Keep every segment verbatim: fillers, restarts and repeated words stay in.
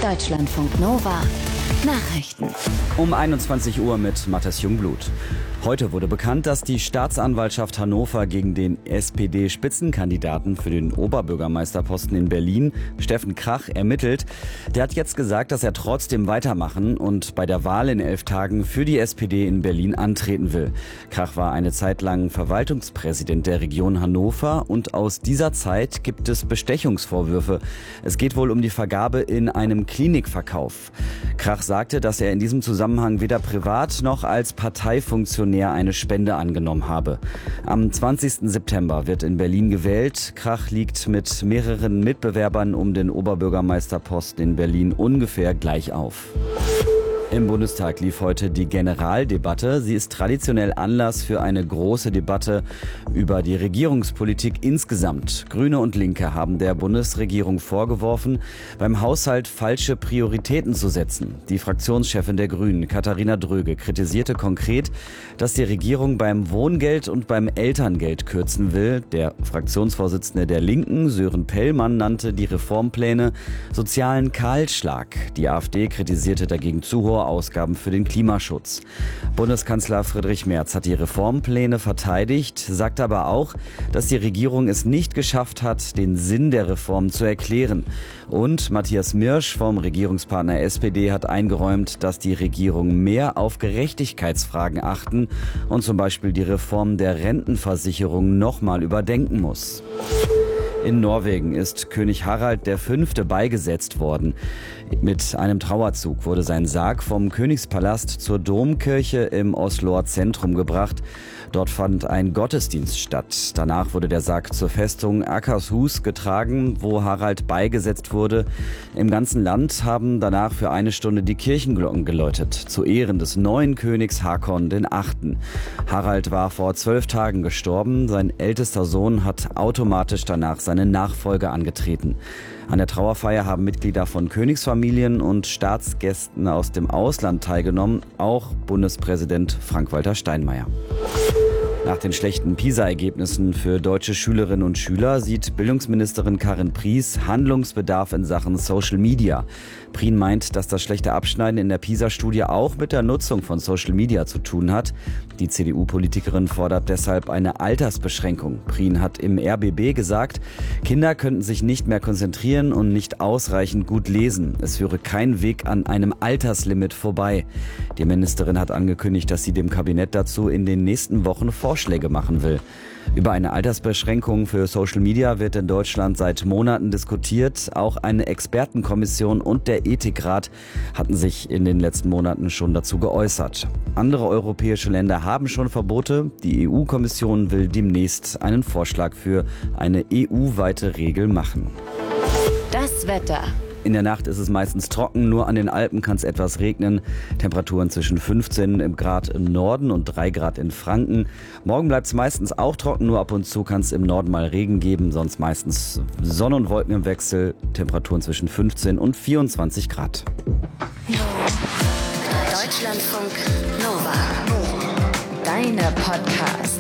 Deutschlandfunk Nova Nachrichten. Um einundzwanzig Uhr mit Matthias Jungblut. Heute wurde bekannt, dass die Staatsanwaltschaft Hannover gegen den S P D-Spitzenkandidaten für den Oberbürgermeisterposten in Berlin, Steffen Krach, ermittelt. Der hat jetzt gesagt, dass er trotzdem weitermachen und bei der Wahl in elf Tagen für die S P D in Berlin antreten will. Krach war eine Zeit lang Verwaltungspräsident der Region Hannover und aus dieser Zeit gibt es Bestechungsvorwürfe. Es geht wohl um die Vergabe in einem Klinikverkauf. Krach sagte, dass er in diesem Zusammenhang weder privat noch als Parteifunktionär eine Spende angenommen habe. Am zwanzigsten September wird in Berlin gewählt. Krach liegt mit mehreren Mitbewerbern um den Oberbürgermeisterposten in Berlin ungefähr gleich auf. Im Bundestag lief heute die Generaldebatte. Sie ist traditionell Anlass für eine große Debatte über die Regierungspolitik insgesamt. Grüne und Linke haben der Bundesregierung vorgeworfen, beim Haushalt falsche Prioritäten zu setzen. Die Fraktionschefin der Grünen, Katharina Dröge, kritisierte konkret, dass die Regierung beim Wohngeld und beim Elterngeld kürzen will. Der Fraktionsvorsitzende der Linken, Sören Pellmann, nannte die Reformpläne sozialen Kahlschlag. Die AfD kritisierte dagegen zu hohe Ausgaben für den Klimaschutz. Bundeskanzler Friedrich Merz hat die Reformpläne verteidigt, sagt aber auch, dass die Regierung es nicht geschafft hat, den Sinn der Reform zu erklären. Und Matthias Mirsch vom Regierungspartner S P D hat eingeräumt, dass die Regierung mehr auf Gerechtigkeitsfragen achten und zum Beispiel die Reform der Rentenversicherung nochmal überdenken muss. In Norwegen ist König Harald der Fünfte beigesetzt worden. Mit einem Trauerzug wurde sein Sarg vom Königspalast zur Domkirche im Osloer Zentrum gebracht. Dort fand ein Gottesdienst statt. Danach wurde der Sarg zur Festung Akershus getragen, wo Harald beigesetzt wurde. Im ganzen Land haben danach für eine Stunde die Kirchenglocken geläutet, zu Ehren des neuen Königs Hakon den Achten. Harald war vor zwölf Tagen gestorben. Sein ältester Sohn hat automatisch danach seine Nachfolge angetreten. An der Trauerfeier haben Mitglieder von Königsfamilien und Staatsgästen aus dem Ausland teilgenommen, auch Bundespräsident Frank-Walter Steinmeier. Nach den schlechten PISA-Ergebnissen für deutsche Schülerinnen und Schüler sieht Bildungsministerin Karin Pries Handlungsbedarf in Sachen Social Media. Prien meint, dass das schlechte Abschneiden in der PISA-Studie auch mit der Nutzung von Social Media zu tun hat. Die C D U-Politikerin fordert deshalb eine Altersbeschränkung. Prien hat im R B B gesagt, Kinder könnten sich nicht mehr konzentrieren und nicht ausreichend gut lesen. Es führe kein Weg an einem Alterslimit vorbei. Die Ministerin hat angekündigt, dass sie dem Kabinett dazu in den nächsten Wochen Vorschläge machen will. Über eine Altersbeschränkung für Social Media wird in Deutschland seit Monaten diskutiert. Auch eine Expertenkommission und der Ethikrat hatten sich in den letzten Monaten schon dazu geäußert. Andere europäische Länder haben schon Verbote. Die E U-Kommission will demnächst einen Vorschlag für eine E U-weite Regel machen. Das Wetter. In der Nacht ist es meistens trocken, nur an den Alpen kann es etwas regnen. Temperaturen zwischen fünfzehn Grad im Norden und drei Grad in Franken. Morgen bleibt es meistens auch trocken, nur ab und zu kann es im Norden mal Regen geben. Sonst meistens Sonne und Wolken im Wechsel. Temperaturen zwischen fünfzehn und vierundzwanzig Grad. Deutschlandfunk Nova. Deine Podcasts.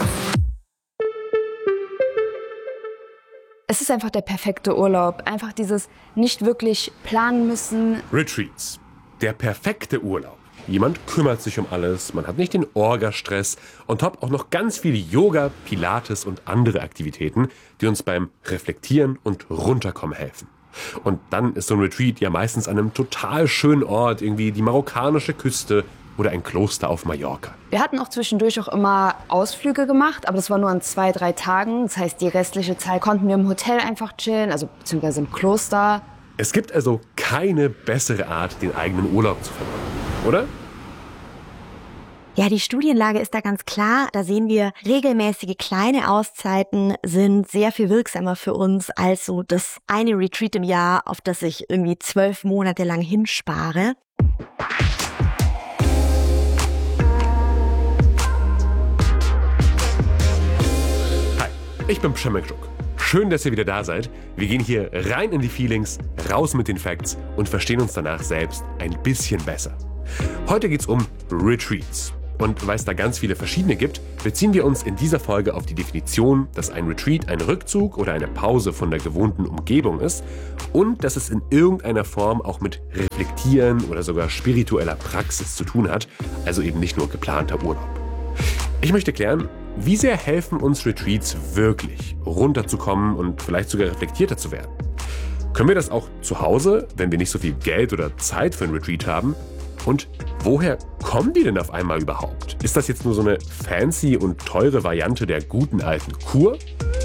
Es ist einfach der perfekte Urlaub. Einfach dieses nicht wirklich planen müssen. Retreats. Der perfekte Urlaub. Jemand kümmert sich um alles, man hat nicht den Orga-Stress und top auch noch ganz viel Yoga, Pilates und andere Aktivitäten, die uns beim Reflektieren und Runterkommen helfen. Und dann ist so ein Retreat ja meistens an einem total schönen Ort, irgendwie die marokkanische Küste oder ein Kloster auf Mallorca. Wir hatten auch zwischendurch auch immer Ausflüge gemacht, aber das war nur an zwei, drei Tagen. Das heißt, die restliche Zeit konnten wir im Hotel einfach chillen, also beziehungsweise im Kloster. Es gibt also keine bessere Art, den eigenen Urlaub zu verbringen, oder? Ja, die Studienlage ist da ganz klar. Da sehen wir, regelmäßige kleine Auszeiten sind sehr viel wirksamer für uns als so das eine Retreat im Jahr, auf das ich irgendwie zwölf Monate lang hinspare. Ich bin Przemek Żuk. Schön, dass ihr wieder da seid. Wir gehen hier rein in die Feelings, raus mit den Facts und verstehen uns danach selbst ein bisschen besser. Heute geht's um Retreats. Und weil es da ganz viele verschiedene gibt, beziehen wir uns in dieser Folge auf die Definition, dass ein Retreat ein Rückzug oder eine Pause von der gewohnten Umgebung ist und dass es in irgendeiner Form auch mit Reflektieren oder sogar spiritueller Praxis zu tun hat, also eben nicht nur geplanter Urlaub. Ich möchte klären, wie sehr helfen uns Retreats wirklich, runterzukommen und vielleicht sogar reflektierter zu werden? Können wir das auch zu Hause, wenn wir nicht so viel Geld oder Zeit für ein Retreat haben? Und woher kommen die denn auf einmal überhaupt? Ist das jetzt nur so eine fancy und teure Variante der guten alten Kur?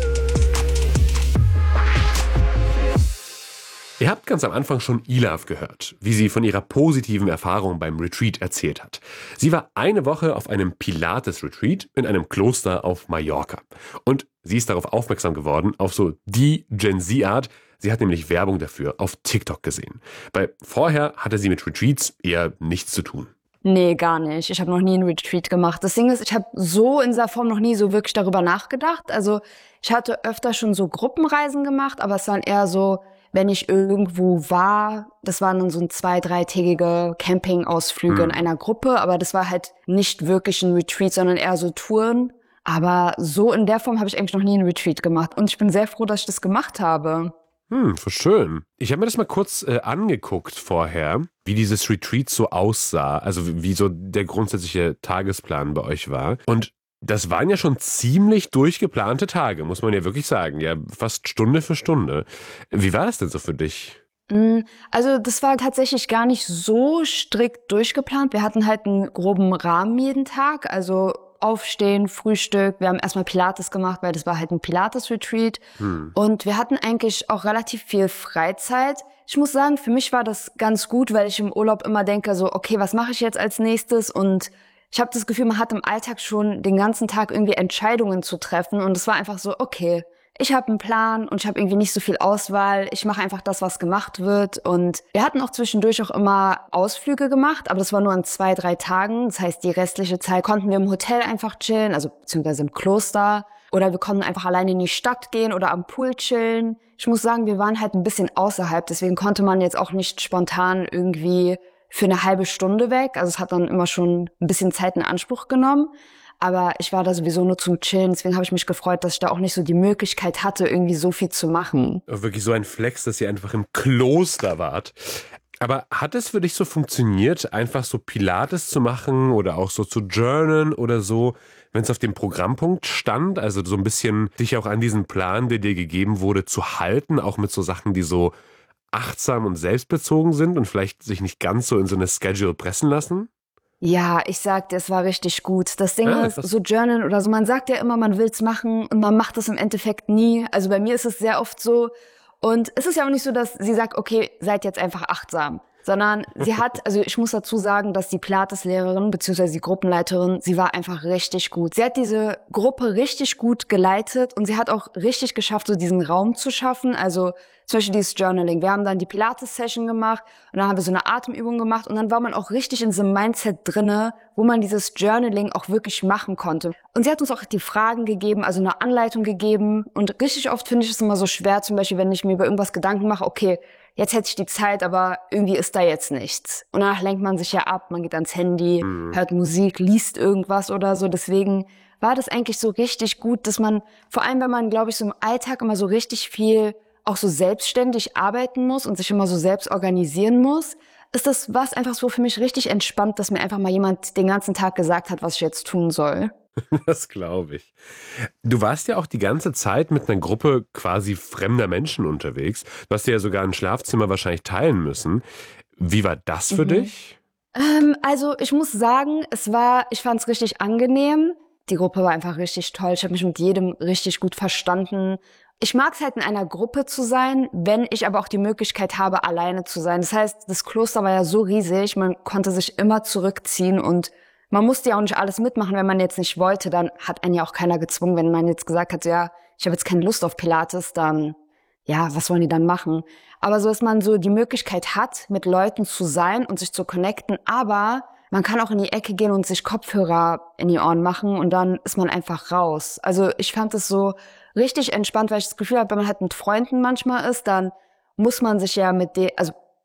Ihr habt ganz am Anfang schon Ilav gehört, wie sie von ihrer positiven Erfahrung beim Retreat erzählt hat. Sie war eine Woche auf einem Pilates-Retreat in einem Kloster auf Mallorca. Und sie ist darauf aufmerksam geworden, auf so die Gen-Z-Art. Sie hat nämlich Werbung dafür auf TikTok gesehen. Weil vorher hatte sie mit Retreats eher nichts zu tun. Nee, gar nicht. Ich habe noch nie einen Retreat gemacht. Das Ding ist, ich habe so in dieser Form noch nie so wirklich darüber nachgedacht. Also ich hatte öfter schon so Gruppenreisen gemacht, aber es waren eher so, wenn ich irgendwo war, das waren dann so ein zwei-, dreitägige Campingausflüge hm. in einer Gruppe, aber das war halt nicht wirklich ein Retreat, sondern eher so Touren. Aber so in der Form habe ich eigentlich noch nie einen Retreat gemacht. Und ich bin sehr froh, dass ich das gemacht habe. Hm, voll schön. Ich habe mir das mal kurz äh, angeguckt vorher, wie dieses Retreat so aussah, also wie, wie so der grundsätzliche Tagesplan bei euch war. Und das waren ja schon ziemlich durchgeplante Tage, muss man ja wirklich sagen. Ja, fast Stunde für Stunde. Wie war das denn so für dich? Also das war tatsächlich gar nicht so strikt durchgeplant. Wir hatten halt einen groben Rahmen jeden Tag, also Aufstehen, Frühstück. Wir haben erstmal Pilates gemacht, weil das war halt ein Pilates-Retreat. Hm. Und wir hatten eigentlich auch relativ viel Freizeit. Ich muss sagen, für mich war das ganz gut, weil ich im Urlaub immer denke, so, okay, was mache ich jetzt als nächstes? Und ich habe das Gefühl, man hat im Alltag schon den ganzen Tag irgendwie Entscheidungen zu treffen. Und es war einfach so, okay, ich habe einen Plan und ich habe irgendwie nicht so viel Auswahl. Ich mache einfach das, was gemacht wird. Und wir hatten auch zwischendurch auch immer Ausflüge gemacht, aber das war nur an zwei, drei Tagen. Das heißt, die restliche Zeit konnten wir im Hotel einfach chillen, also beziehungsweise im Kloster. Oder wir konnten einfach alleine in die Stadt gehen oder am Pool chillen. Ich muss sagen, wir waren halt ein bisschen außerhalb. Deswegen konnte man jetzt auch nicht spontan irgendwie für eine halbe Stunde weg. Also es hat dann immer schon ein bisschen Zeit in Anspruch genommen. Aber ich war da sowieso nur zum Chillen. Deswegen habe ich mich gefreut, dass ich da auch nicht so die Möglichkeit hatte, irgendwie so viel zu machen. Wirklich so ein Flex, dass ihr einfach im Kloster wart. Aber hat es für dich so funktioniert, einfach so Pilates zu machen oder auch so zu journalen oder so, wenn es auf dem Programmpunkt stand? Also so ein bisschen dich auch an diesen Plan, der dir gegeben wurde, zu halten, auch mit so Sachen, die so achtsam und selbstbezogen sind und vielleicht sich nicht ganz so in so eine Schedule pressen lassen? Ja, ich sagte, es war richtig gut. Das Ding Ah, ist, das- so Journal oder so, man sagt ja immer, man will's machen und man macht es im Endeffekt nie. Also bei mir ist es sehr oft so. Und es ist ja auch nicht so, dass sie sagt, okay, seid jetzt einfach achtsam. Sondern sie hat, also ich muss dazu sagen, dass die Pilates-Lehrerin bzw. die Gruppenleiterin, sie war einfach richtig gut. Sie hat diese Gruppe richtig gut geleitet und sie hat auch richtig geschafft, so diesen Raum zu schaffen. Also zum Beispiel dieses Journaling. Wir haben dann die Pilates-Session gemacht und dann haben wir so eine Atemübung gemacht und dann war man auch richtig in so einem Mindset drinne, wo man dieses Journaling auch wirklich machen konnte. Und sie hat uns auch die Fragen gegeben, also eine Anleitung gegeben. Und richtig oft finde ich es immer so schwer, zum Beispiel, wenn ich mir über irgendwas Gedanken mache, okay, jetzt hätte ich die Zeit, aber irgendwie ist da jetzt nichts. Und danach lenkt man sich ja ab, man geht ans Handy, mhm. hört Musik, liest irgendwas oder so. Deswegen war das eigentlich so richtig gut, dass man, vor allem wenn man, glaube ich, so im Alltag immer so richtig viel auch so selbstständig arbeiten muss und sich immer so selbst organisieren muss, ist das was einfach so für mich richtig entspannt, dass mir einfach mal jemand den ganzen Tag gesagt hat, was ich jetzt tun soll. Das glaube ich. Du warst ja auch die ganze Zeit mit einer Gruppe quasi fremder Menschen unterwegs. Du hast dir ja sogar ein Schlafzimmer wahrscheinlich teilen müssen. Wie war das für mhm. dich? Ähm, also ich muss sagen, es war, ich fand es richtig angenehm. Die Gruppe war einfach richtig toll. Ich habe mich mit jedem richtig gut verstanden. Ich mag es halt, in einer Gruppe zu sein, wenn ich aber auch die Möglichkeit habe, alleine zu sein. Das heißt, das Kloster war ja so riesig, man konnte sich immer zurückziehen und man musste ja auch nicht alles mitmachen, wenn man jetzt nicht wollte. Dann hat einen ja auch keiner gezwungen, wenn man jetzt gesagt hat, ja, ich habe jetzt keine Lust auf Pilates, dann, ja, was wollen die dann machen? Aber so, dass man so die Möglichkeit hat, mit Leuten zu sein und sich zu connecten, aber man kann auch in die Ecke gehen und sich Kopfhörer in die Ohren machen und dann ist man einfach raus. Also ich fand es so richtig entspannt, weil ich das Gefühl habe, wenn man halt mit Freunden manchmal ist, dann muss man sich ja mit denen, also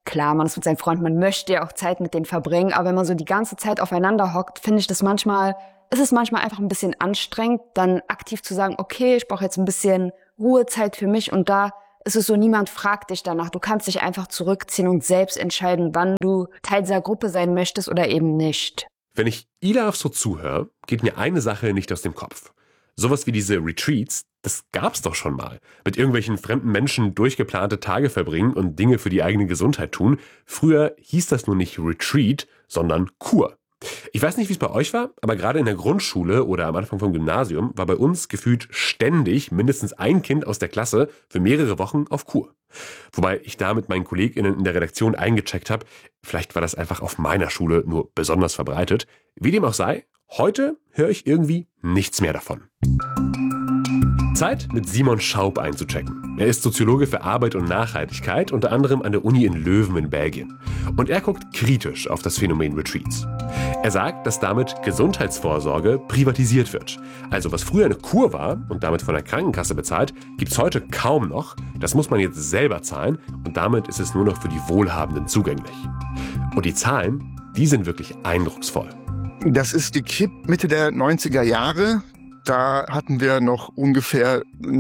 klar, man ist mit seinem Freund, man möchte ja auch Zeit mit denen verbringen, aber wenn man so die ganze Zeit aufeinander hockt, finde ich das manchmal, ist es manchmal einfach ein bisschen anstrengend, dann aktiv zu sagen, okay, ich brauche jetzt ein bisschen Ruhezeit für mich und da ist es so, niemand fragt dich danach. Du kannst dich einfach zurückziehen und selbst entscheiden, wann du Teil dieser Gruppe sein möchtest oder eben nicht. Wenn ich Ilaf so zuhöre, geht mir eine Sache nicht aus dem Kopf. Sowas wie diese Retreats, das gab's doch schon mal. Mit irgendwelchen fremden Menschen durchgeplante Tage verbringen und Dinge für die eigene Gesundheit tun. Früher hieß das nur nicht Retreat, sondern Kur. Ich weiß nicht, wie es bei euch war, aber gerade in der Grundschule oder am Anfang vom Gymnasium war bei uns gefühlt ständig mindestens ein Kind aus der Klasse für mehrere Wochen auf Kur. Wobei ich da mit meinen KollegInnen in der Redaktion eingecheckt habe, vielleicht war das einfach auf meiner Schule nur besonders verbreitet. Wie dem auch sei, heute höre ich irgendwie nichts mehr davon. Zeit, mit Simon Schaub einzuchecken. Er ist Soziologe für Arbeit und Nachhaltigkeit, unter anderem an der Uni in Leuven in Belgien. Und er guckt kritisch auf das Phänomen Retreats. Er sagt, dass damit Gesundheitsvorsorge privatisiert wird. Also was früher eine Kur war und damit von der Krankenkasse bezahlt, gibt's heute kaum noch. Das muss man jetzt selber zahlen und damit ist es nur noch für die Wohlhabenden zugänglich. Und die Zahlen, die sind wirklich eindrucksvoll. Das ist die Kipp Mitte der neunziger Jahre. Da hatten wir noch ungefähr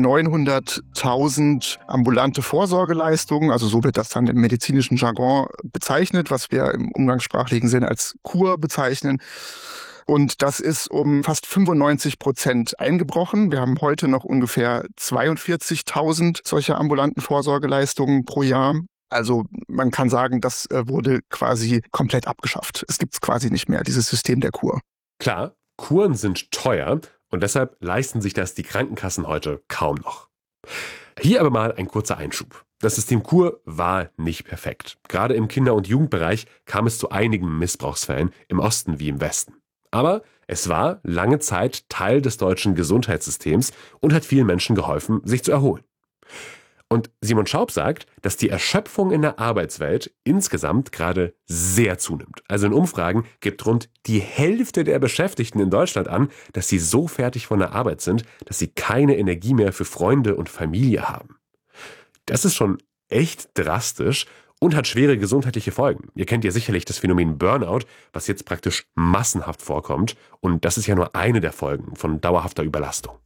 neunhunderttausend ambulante Vorsorgeleistungen. Also so wird das dann im medizinischen Jargon bezeichnet, was wir im umgangssprachlichen Sinn als Kur bezeichnen. Und das ist um fast fünfundneunzig Prozent eingebrochen. Wir haben heute noch ungefähr zweiundvierzigtausend solcher ambulanten Vorsorgeleistungen pro Jahr. Also man kann sagen, das wurde quasi komplett abgeschafft. Es gibt es quasi nicht mehr, dieses System der Kur. Klar, Kuren sind teuer und deshalb leisten sich das die Krankenkassen heute kaum noch. Hier aber mal ein kurzer Einschub. Das System Kur war nicht perfekt. Gerade im Kinder- und Jugendbereich kam es zu einigen Missbrauchsfällen im Osten wie im Westen. Aber es war lange Zeit Teil des deutschen Gesundheitssystems und hat vielen Menschen geholfen, sich zu erholen. Und Simon Schaub sagt, dass die Erschöpfung in der Arbeitswelt insgesamt gerade sehr zunimmt. Also in Umfragen gibt rund die Hälfte der Beschäftigten in Deutschland an, dass sie so fertig von der Arbeit sind, dass sie keine Energie mehr für Freunde und Familie haben. Das ist schon echt drastisch und hat schwere gesundheitliche Folgen. Ihr kennt ja sicherlich das Phänomen Burnout, was jetzt praktisch massenhaft vorkommt. Und das ist ja nur eine der Folgen von dauerhafter Überlastung.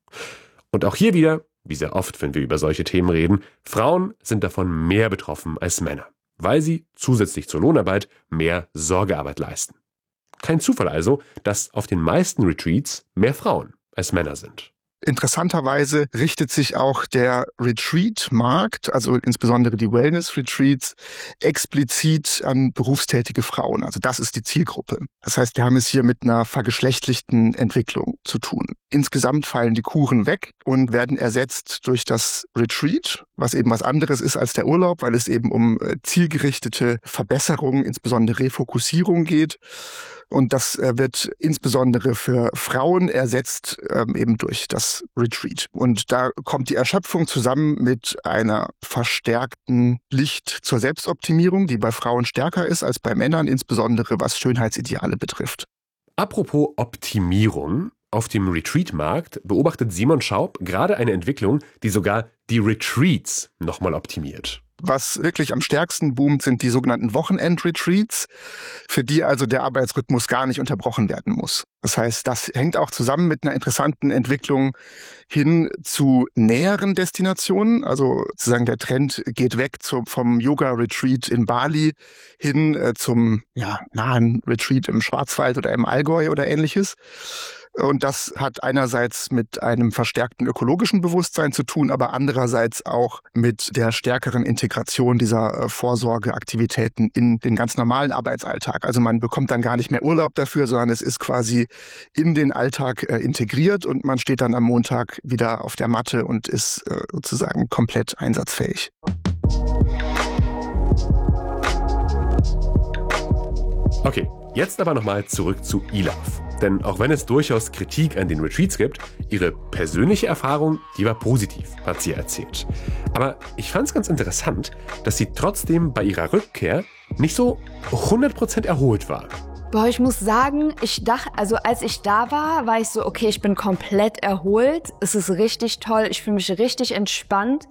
Und auch hier wieder, wie sehr oft, wenn wir über solche Themen reden, Frauen sind davon mehr betroffen als Männer, weil sie zusätzlich zur Lohnarbeit mehr Sorgearbeit leisten. Kein Zufall also, dass auf den meisten Retreats mehr Frauen als Männer sind. Interessanterweise richtet sich auch der Retreat-Markt, also insbesondere die Wellness-Retreats, explizit an berufstätige Frauen. Also das ist die Zielgruppe. Das heißt, wir haben es hier mit einer vergeschlechtlichten Entwicklung zu tun. Insgesamt fallen die Kuren weg und werden ersetzt durch das Retreat, was eben was anderes ist als der Urlaub, weil es eben um zielgerichtete Verbesserung, insbesondere Refokussierung geht. Und das wird insbesondere für Frauen ersetzt ähm, eben durch das Retreat. Und da kommt die Erschöpfung zusammen mit einer verstärkten Pflicht zur Selbstoptimierung, die bei Frauen stärker ist als bei Männern, insbesondere was Schönheitsideale betrifft. Apropos Optimierung. Auf dem Retreat-Markt beobachtet Simon Schaub gerade eine Entwicklung, die sogar die Retreats nochmal optimiert. Was wirklich am stärksten boomt, sind die sogenannten Wochenend-Retreats, für die also der Arbeitsrhythmus gar nicht unterbrochen werden muss. Das heißt, das hängt auch zusammen mit einer interessanten Entwicklung hin zu näheren Destinationen. Also sozusagen der Trend geht weg zum, vom Yoga-Retreat in Bali hin äh, zum ja, nahen Retreat im Schwarzwald oder im Allgäu oder ähnliches. Und das hat einerseits mit einem verstärkten ökologischen Bewusstsein zu tun, aber andererseits auch mit der stärkeren Integration dieser Vorsorgeaktivitäten in den ganz normalen Arbeitsalltag. Also man bekommt dann gar nicht mehr Urlaub dafür, sondern es ist quasi in den Alltag äh, integriert und man steht dann am Montag wieder auf der Matte und ist äh, sozusagen komplett einsatzfähig. Okay, jetzt aber nochmal zurück zu Ilaf. Denn auch wenn es durchaus Kritik an den Retreats gibt, ihre persönliche Erfahrung, die war positiv, hat sie erzählt. Aber ich fand es ganz interessant, dass sie trotzdem bei ihrer Rückkehr nicht so hundert Prozent erholt war. Boah, ich muss sagen, ich dachte, also als ich da war, war ich so, okay, ich bin komplett erholt. Es ist richtig toll, ich fühle mich richtig entspannt.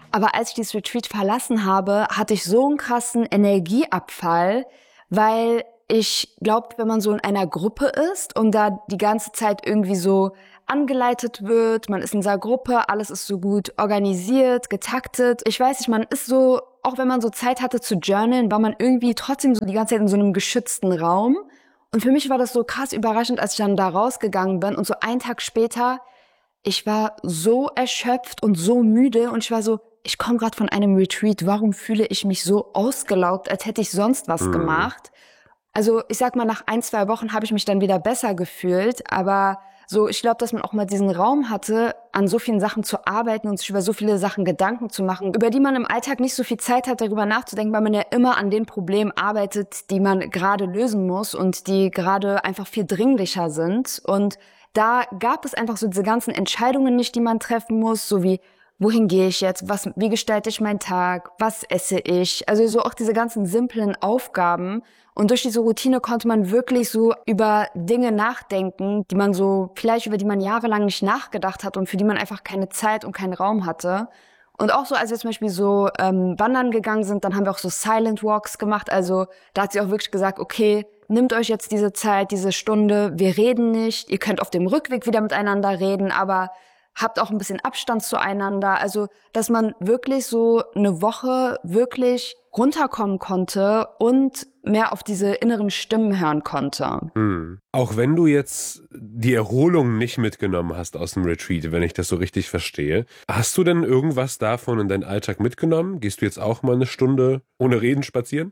Aber als ich dieses Retreat verlassen habe, hatte ich so einen krassen Energieabfall, weil ich glaube, wenn man so in einer Gruppe ist und da die ganze Zeit irgendwie so angeleitet wird, man ist in dieser Gruppe, alles ist so gut organisiert, getaktet. Ich weiß nicht, man ist so, auch wenn man so Zeit hatte zu journalen, war man irgendwie trotzdem so die ganze Zeit in so einem geschützten Raum. Und für mich war das so krass überraschend, als ich dann da rausgegangen bin und so einen Tag später, ich war so erschöpft und so müde und ich war so, ich komme gerade von einem Retreat, warum fühle ich mich so ausgelaugt, als hätte ich sonst was mhm. gemacht? Also ich sag mal, nach ein, zwei Wochen habe ich mich dann wieder besser gefühlt, aber so, ich glaube, dass man auch mal diesen Raum hatte, an so vielen Sachen zu arbeiten und sich über so viele Sachen Gedanken zu machen, über die man im Alltag nicht so viel Zeit hat, darüber nachzudenken, weil man ja immer an den Problemen arbeitet, die man gerade lösen muss und die gerade einfach viel dringlicher sind. Und da gab es einfach so diese ganzen Entscheidungen nicht, die man treffen muss, so wie, wohin gehe ich jetzt, was, wie gestalte ich meinen Tag, was esse ich, also so auch diese ganzen simplen Aufgaben. Und durch diese Routine konnte man wirklich so über Dinge nachdenken, die man so, vielleicht über die man jahrelang nicht nachgedacht hat und für die man einfach keine Zeit und keinen Raum hatte. Und auch so, als wir zum Beispiel so ähm, wandern gegangen sind, dann haben wir auch so Silent Walks gemacht. Also da hat sie auch wirklich gesagt, okay, nehmt euch jetzt diese Zeit, diese Stunde, wir reden nicht. Ihr könnt auf dem Rückweg wieder miteinander reden, aber habt auch ein bisschen Abstand zueinander. Also, dass man wirklich so eine Woche wirklich runterkommen konnte und mehr auf diese inneren Stimmen hören konnte. Hm. Auch wenn du jetzt die Erholung nicht mitgenommen hast aus dem Retreat, wenn ich das so richtig verstehe, hast du denn irgendwas davon in deinen Alltag mitgenommen? Gehst du jetzt auch mal eine Stunde ohne Reden spazieren?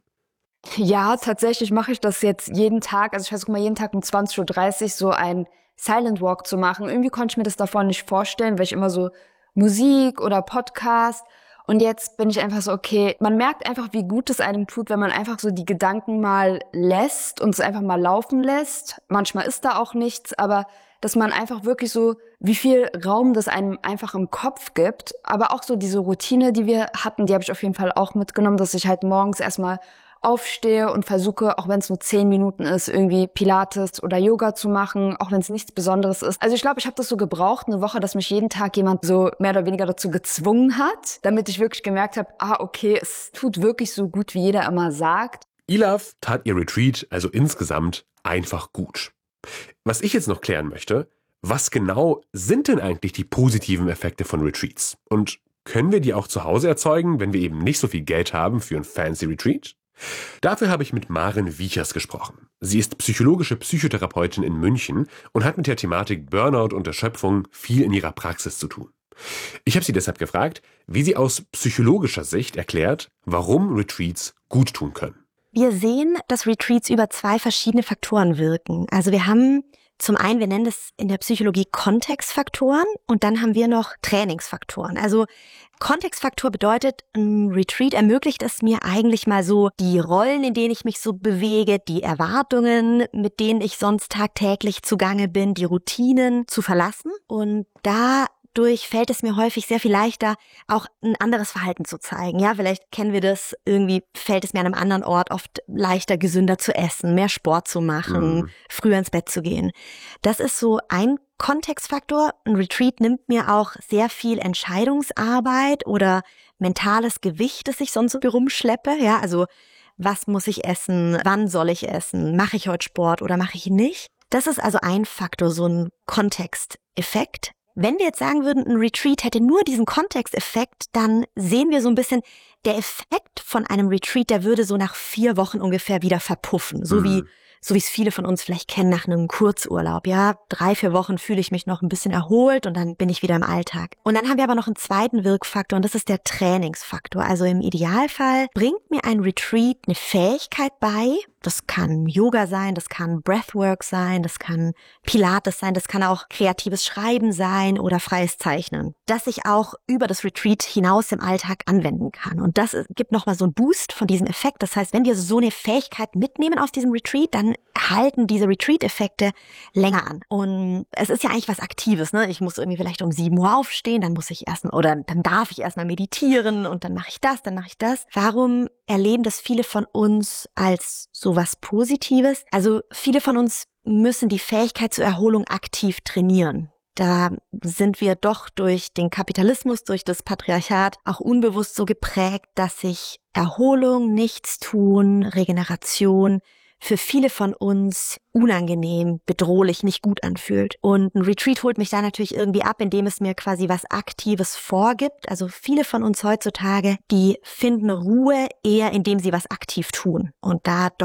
Ja, tatsächlich mache ich das jetzt jeden Tag. Also ich versuche mal jeden Tag um zwanzig Uhr dreißig so ein Silent Walk zu machen. Irgendwie konnte ich mir das davor nicht vorstellen, weil ich immer so Musik oder Podcast. Und jetzt bin ich einfach so, okay, man merkt einfach, wie gut es einem tut, wenn man einfach so die Gedanken mal lässt und es einfach mal laufen lässt. Manchmal ist da auch nichts, aber dass man einfach wirklich so, wie viel Raum das einem einfach im Kopf gibt. Aber auch so diese Routine, die wir hatten, die habe ich auf jeden Fall auch mitgenommen, dass ich halt morgens erstmal aufstehe und versuche, auch wenn es nur zehn Minuten ist, irgendwie Pilates oder Yoga zu machen, auch wenn es nichts Besonderes ist. Also ich glaube, ich habe das so gebraucht, eine Woche, dass mich jeden Tag jemand so mehr oder weniger dazu gezwungen hat, damit ich wirklich gemerkt habe, ah, okay, es tut wirklich so gut, wie jeder immer sagt. Ilaf tat ihr Retreat also insgesamt einfach gut. Was ich jetzt noch klären möchte, was genau sind denn eigentlich die positiven Effekte von Retreats? Und können wir die auch zu Hause erzeugen, wenn wir eben nicht so viel Geld haben für ein fancy Retreat? Dafür habe ich mit Maren Wiechers gesprochen. Sie ist psychologische Psychotherapeutin in München und hat mit der Thematik Burnout und Erschöpfung viel in ihrer Praxis zu tun. Ich habe sie deshalb gefragt, wie sie aus psychologischer Sicht erklärt, warum Retreats gut tun können. Wir sehen, dass Retreats über zwei verschiedene Faktoren wirken. Also wir haben zum einen, wir nennen das in der Psychologie Kontextfaktoren und dann haben wir noch Trainingsfaktoren. Also Kontextfaktor bedeutet, ein Retreat ermöglicht es mir eigentlich mal so, die Rollen, in denen ich mich so bewege, die Erwartungen, mit denen ich sonst tagtäglich zugange bin, die Routinen zu verlassen. Und dadurch fällt es mir häufig sehr viel leichter, auch ein anderes Verhalten zu zeigen. Ja, vielleicht kennen wir das, irgendwie fällt es mir an einem anderen Ort oft leichter, gesünder zu essen, mehr Sport zu machen, mhm. früher ins Bett zu gehen. Das ist so ein Kontextfaktor. Ein Retreat nimmt mir auch sehr viel Entscheidungsarbeit oder mentales Gewicht, das ich sonst so rumschleppe. Ja, also was muss ich essen? Wann soll ich essen? Mache ich heute Sport oder mache ich ihn nicht? Das ist also ein Faktor, so ein Kontexteffekt. Wenn wir jetzt sagen würden, ein Retreat hätte nur diesen Kontexteffekt, dann sehen wir so ein bisschen, der Effekt von einem Retreat, der würde so nach vier Wochen ungefähr wieder verpuffen. So mhm. wie so wie es viele von uns vielleicht kennen nach einem Kurzurlaub. Ja, drei, vier Wochen fühle ich mich noch ein bisschen erholt und dann bin ich wieder im Alltag. Und dann haben wir aber noch einen zweiten Wirkfaktor und das ist der Trainingsfaktor. Also im Idealfall bringt mir ein Retreat eine Fähigkeit bei. Das kann Yoga sein, das kann Breathwork sein, das kann Pilates sein, das kann auch kreatives Schreiben sein oder freies Zeichnen, das ich auch über das Retreat hinaus im Alltag anwenden kann. Und das gibt nochmal so einen Boost von diesem Effekt. Das heißt, wenn wir so eine Fähigkeit mitnehmen aus diesem Retreat, dann halten diese Retreat-Effekte länger an. Und es ist ja eigentlich was Aktives, ne? Ich muss irgendwie vielleicht um sieben Uhr aufstehen, dann muss ich erst oder dann darf ich erstmal meditieren und dann mache ich das, dann mache ich das. Warum erleben das viele von uns als so was Positives? Also viele von uns müssen die Fähigkeit zur Erholung aktiv trainieren. da sind wir doch durch den Kapitalismus, durch das Patriarchat auch unbewusst so geprägt, dass sich Erholung, Nichtstun, Regeneration für viele von uns unangenehm, bedrohlich, nicht gut anfühlt. Und ein Retreat holt mich da natürlich irgendwie ab, indem es mir quasi was Aktives vorgibt. Also viele von uns heutzutage, die finden Ruhe eher, indem sie was aktiv tun. Und da